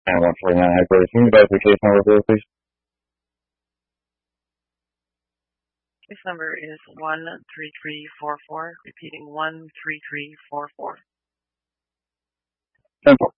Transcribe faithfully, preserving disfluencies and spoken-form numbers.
And one forty-nine headquarters. Can you guys the case number for please? Case number is one three three four four. Repeating one three three four four. Simple.